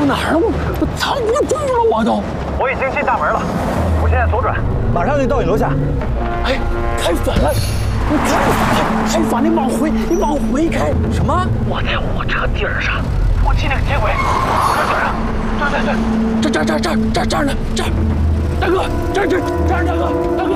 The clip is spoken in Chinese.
哪儿了？我藏不住了，我都。 我已经进大门了，我现在左转，马上就到你楼下。 哎，开反了！你开反！你往回开！ 什么？ 我在火车顶上，我进那个铁轨，快点啊！对，这儿呢，这儿，大哥，这儿，大哥。